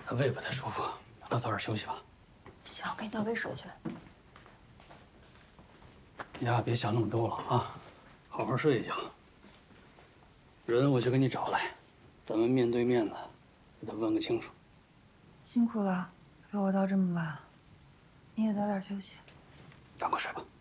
他胃不太舒服，让他早点休息吧。 行，给你倒杯水去。 你俩别想那么多了啊，好好睡一觉。人我去给你找来，咱们面对面的给他问个清楚。 辛苦了，陪我到这么晚，你也早点休息。 赶快睡吧。